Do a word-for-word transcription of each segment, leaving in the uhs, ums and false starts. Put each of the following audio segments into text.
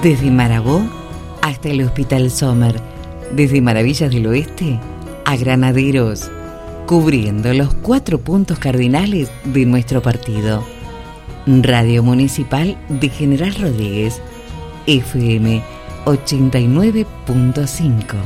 Desde Marabó hasta el Hospital Sommer, desde Maravillas del Oeste a Granaderos, cubriendo los cuatro puntos cardinales de nuestro partido. Radio Municipal de General Rodríguez, F M ochenta y nueve punto cinco.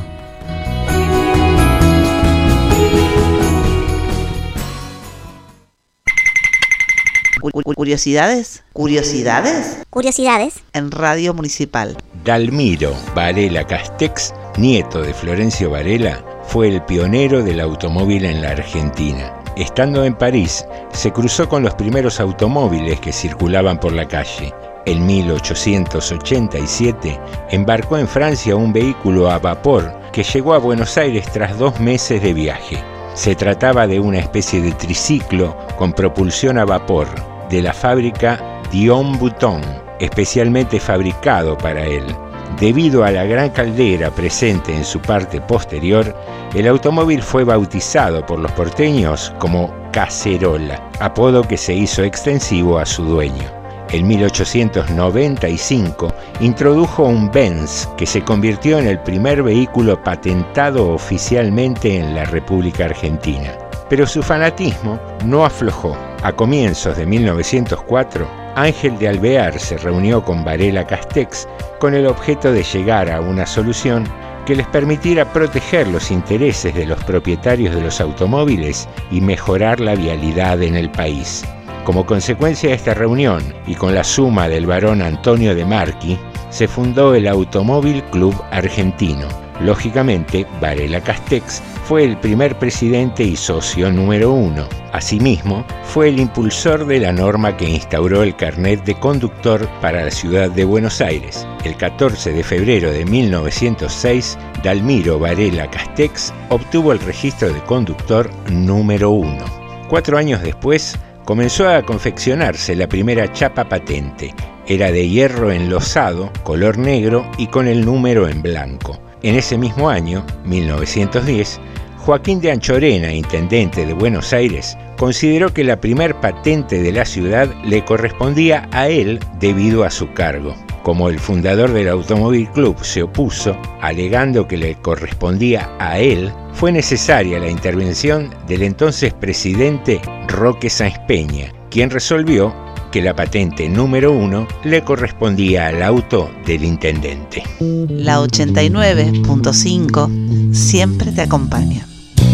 Curiosidades, curiosidades, curiosidades en Radio Municipal. Dalmiro Varela Castex, nieto de Florencio Varela, fue el pionero del automóvil en la Argentina. Estando en París, se cruzó con los primeros automóviles que circulaban por la calle. En mil ochocientos ochenta y siete embarcó en Francia un vehículo a vapor que llegó a Buenos Aires tras dos meses de viaje. Se trataba de una especie de triciclo con propulsión a vapor de la fábrica Dion Bouton, especialmente fabricado para él. Debido a la gran caldera presente en su parte posterior, el automóvil fue bautizado por los porteños como Cacerola, apodo que se hizo extensivo a su dueño. En mil ochocientos noventa y cinco introdujo un Benz que se convirtió en el primer vehículo patentado oficialmente en la República Argentina. Pero su fanatismo no aflojó. A comienzos de mil novecientos cuatro, Ángel de Alvear se reunió con Varela Castex con el objeto de llegar a una solución que les permitiera proteger los intereses de los propietarios de los automóviles y mejorar la vialidad en el país. Como consecuencia de esta reunión y con la suma del barón Antonio de Marchi, se fundó el Automóvil Club Argentino. Lógicamente, Varela Castex fue el primer presidente y socio número uno. Asimismo, fue el impulsor de la norma que instauró el carnet de conductor para la ciudad de Buenos Aires. El catorce de febrero de mil novecientos seis, Dalmiro Varela Castex obtuvo el registro de conductor número uno. Cuatro años después, comenzó a confeccionarse la primera chapa patente. Era de hierro enlosado, color negro y con el número en blanco. En ese mismo año, mil novecientos diez, Joaquín de Anchorena, intendente de Buenos Aires, consideró que la primer patente de la ciudad le correspondía a él debido a su cargo. Como el fundador del Automóvil Club se opuso, alegando que le correspondía a él, fue necesaria la intervención del entonces presidente Roque Sáenz Peña, quien resolvió que la patente número uno le correspondía al auto del intendente. La ochenta y nueve punto cinco siempre te acompaña.